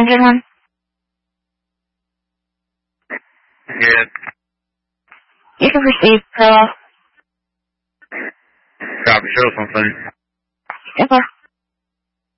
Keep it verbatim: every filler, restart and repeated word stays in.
hundred, hon? Yeah. You can proceed, Pearl. Copy, show something. Yes, sir.